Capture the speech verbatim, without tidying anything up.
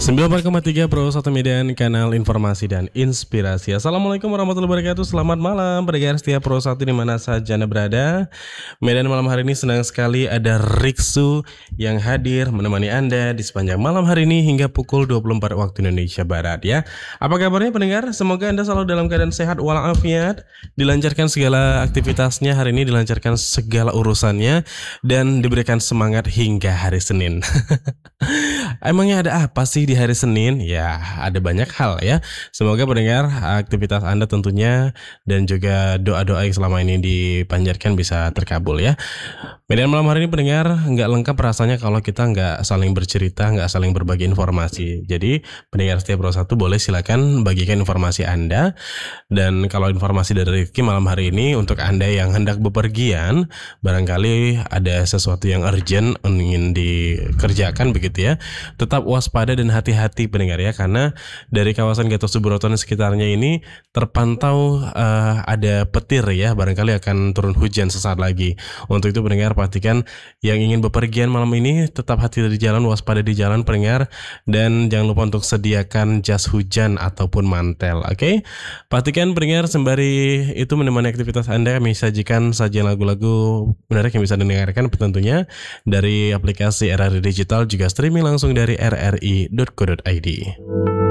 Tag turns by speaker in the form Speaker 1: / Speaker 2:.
Speaker 1: sembilan puluh empat koma tiga Pro satu Medan, kanal informasi dan inspirasi. Assalamualaikum warahmatullahi wabarakatuh. Selamat malam pendengar setia Pro satu di mana saja Anda berada. Medan malam hari ini senang sekali ada Riksu yang hadir menemani Anda di sepanjang malam hari ini hingga pukul dua puluh empat waktu Indonesia Barat ya. Apa kabarnya pendengar? Semoga Anda selalu dalam keadaan sehat walafiat, dilancarkan segala aktivitasnya hari ini, dilancarkan segala urusannya dan diberikan semangat hingga hari Senin. Emangnya ada apa sih di hari Senin? Ya, ada banyak hal ya. Semoga pendengar aktivitas Anda tentunya dan juga doa-doa yang selama ini dipanjatkan bisa terkabul ya. Medan malam hari ini pendengar nggak lengkap rasanya kalau kita nggak saling bercerita, nggak saling berbagi informasi. Jadi pendengar setiap Pro satu boleh silakan bagikan informasi Anda. Dan kalau informasi dari Rifki malam hari ini untuk Anda yang hendak bepergian, barangkali ada sesuatu yang urgent ingin dikerjakan begitu ya. Tetap waspada dan hati-hati pendengar ya, karena dari kawasan Gatot Subroto dan sekitarnya ini terpantau uh, ada petir ya, barangkali akan turun hujan sesaat lagi. Untuk itu pendengar pastikan yang ingin bepergian malam ini tetap hati di jalan, waspada di jalan pendengar, dan jangan lupa untuk sediakan jas hujan ataupun mantel. Oke, okay? Pastikan pendengar sembari itu menemani aktivitas Anda, kami sajikan sajian lagu-lagu menarik yang bisa didengarkan tentunya dari aplikasi R R I Digital, juga streaming langsung dari r r i dot co dot i d.